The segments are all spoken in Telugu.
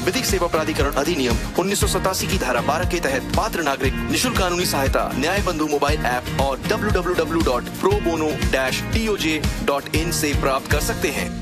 विधिक सेवा प्राधिकरण अधिनियम 1987 की धारा 12 के तहत पात्र नागरिक निशुल्क कानूनी सहायता न्याय बंधु मोबाइल ऐप और www.probono-toj.in से प्राप्त कर सकते हैं।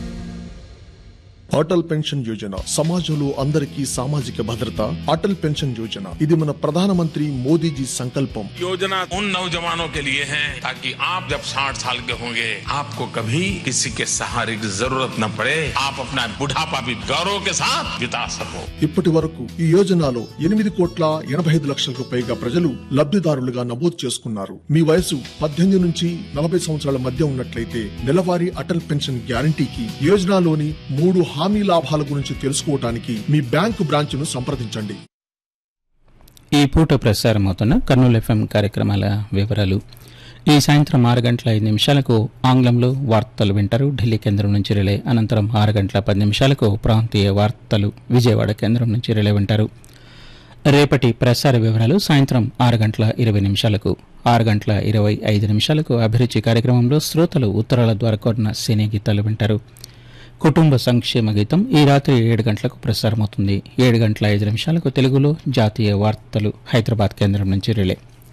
అటల్ పెన్షన్ యోజన సమాజంలో అందరికీ సామాజిక భద్రత అటల్ పెన్షన్ యోజన ఇది మన ప్రధానమంత్రి మోదీజీ సంకల్పం योजना उन नौजवानों के लिए है ताकि आप जब 60 साल के होंगे आपको कभी किसी के सहारे की जरूरत न पड़े, आप अपना बुढ़ापा भी गौरव के साथ बिता सको। ఇప్పటి వరకు ఈ యోజనలో 8,85,00,000కు పైగా ప్రజలు లబ్ధిదారులుగా నమోదు చేసుకున్నారు. మీ వయసు 18 నుంచి 40 సంవత్సరాల మధ్య ఉన్నట్లయితే నెలవారీ అటల్ పెన్షన్ గ్యారంటీకి యోజనలోని 3 హామీ లాభాల గురించి తెలుసుకోవడానికి మీ బ్యాంకు బ్రాంచ్ను సంప్రదించండి. ఈ పూట ప్రసారమవుతున్న కర్నూలు ఎఫ్ఎం కార్యక్రమాల వివరాలు. ఈ సాయంత్రం 6 గంటల 5 నిమిషాలకు ఆంగ్లంలో వార్తలు వింటారు ఢిల్లీ కేంద్రం నుంచి రిలే. అనంతరం 6 గంటల 10 నిమిషాలకు ప్రాంతీయ వార్తలు విజయవాడ కేంద్రం నుంచి రిలే వింటారు. రేపటి ప్రసార వివరాలు సాయంత్రం 6 గంటల 20 నిమిషాలకు 6 గంటల 25 నిమిషాలకు అభిరుచి కార్యక్రమంలో శ్రోతలు ఉత్తరాల ద్వారా కోరిన సినీ గీతాలు వింటారు. కుటుంబ సంక్షేమ గీతం ఈ రాత్రి 7 గంటలకు ప్రసారమవుతుంది. 7 గంటల 5 నిమిషాలకు తెలుగులో జాతీయ వార్తలు హైదరాబాద్ కేంద్రం నుంచి రిలే.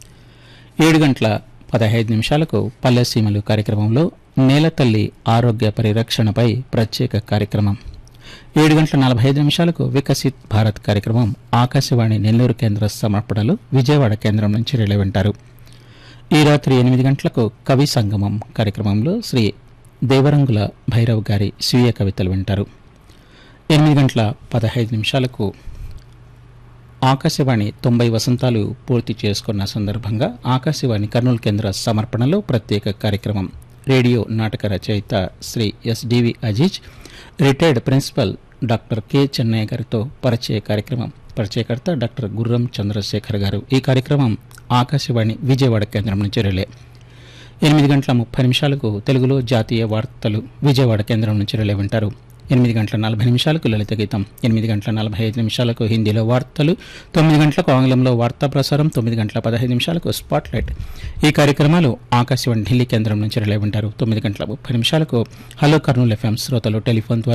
7 గంటల 15 నిమిషాలకు పల్లెసీమలు కార్యక్రమంలో నేలతల్లి ఆరోగ్య పరిరక్షణపై ప్రత్యేక కార్యక్రమం. 7 గంటల 45 నిమిషాలకు వికసిత్ భారత్ కార్యక్రమం ఆకాశవాణి నెల్లూరు కేంద్ర సమర్పణలు విజయవాడ కేంద్రం నుంచి రిలే వింటారు. ఈ రాత్రి 8 గంటలకు కవి సంగమం కార్యక్రమంలో శ్రీ దేవరంగుల భైరవ్ గారి స్వీయ కవితలు వింటారు. 8 గంటల 15 నిమిషాలకు ఆకాశవాణి 90 వసంతాలు పూర్తి చేసుకున్న సందర్భంగా ఆకాశవాణి కర్నూలు కేంద్ర సమర్పణలో ప్రత్యేక కార్యక్రమం. రేడియో నాటక రచయిత Shri SDV Aziz, retired principal doctor K Chennaiah గారితో పరిచయ కార్యక్రమం. పరిచయకర్త డాక్టర్ గుర్రం చంద్రశేఖర్ గారు. ఈ కార్యక్రమం ఆకాశవాణి విజయవాడ కేంద్రం నుంచి రిలే. 8 గంటల 30 నిమిషాలకు తెలుగులో జాతీయ వార్తలు విజయవాడ కేంద్రం నుంచి రిలే వింటారు. 8 గంటల 40 నిమిషాలకు లలిత గీతం. 8 గంటల 45 నిమిషాలకు హిందీలో వార్తలు. 9 గంటలకు ఆంగ్లంలో వార్తా ప్రసారం. 9 గంటల 15 నిమిషాలకు స్పాట్లైట్. ఈ కార్యక్రమాలు ఆకాశవాణి ఢిల్లీ కేంద్రం నుంచి రిలే వింటారు. 9 గంటల 30 నిమిషాలకు హలో కర్నూలు ఎఫ్ఎం శ్రోతలు టెలిఫోన్ ద్వారా